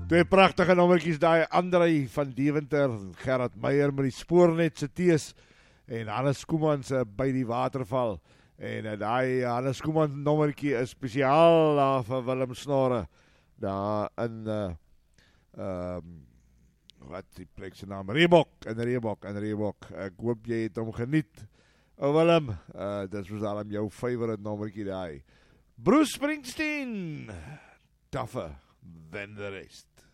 Twee pragtige nommertjies daai, Andrei van Deventer, Gerard Meyer met die Spoornet se tees en Hannes Koeman se By die Waterval. En daai Hannes Koeman nommertjie is spesiaal daar vir Willem Snorre. Daar in wat die plek se naam, Reebok. Ek hoop jy het hom geniet. Willem, dit was al jou favorite nommertjie daai. Bruce Springsteen, tougher than the rest.